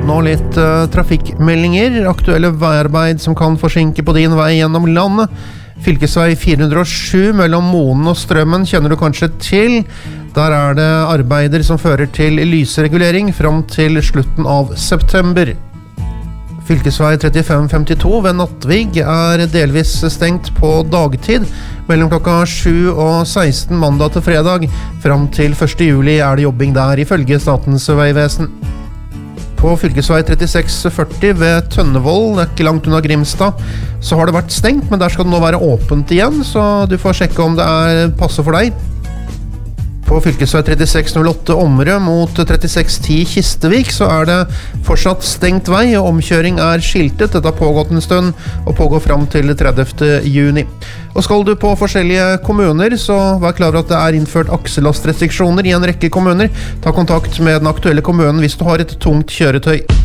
Nå litt trafikkmeldinger, aktuelle veiarbeid som kan forsinke på din vei gjennom landet. Fylkesvei 407 mellom Moen og Strømmen kjenner du kanskje til. Der er det arbeider som fører til lysregulering frem til slutten av september. Fylkesvei 3552 ved Nattvig er delvis stengt på dagtid mellom klokka 7 og 16 mandag til fredag. Frem til 1. juli er det jobbing der ifølge Statens vegvesen. På fylkesvei 3640 ved Tønnevoll, ikke langt unna Grimstad, så har det vært stengt, men der skal det nå være åpent igjen, så du får sjekke om det passer for deg. På fylkesvei 3608 Omrø mot 3610 Kistevik så er det fortsatt stengt vei, og omkjøring er skiltet. Dette har pågått en stund og pågår frem til 30. juni. Og skal du på forskjellige kommuner, så vær klar over at det er innført akselastrestriksjoner i en rekke kommuner. Ta kontakt med den aktuelle kommunen hvis du har et tungt kjøretøy.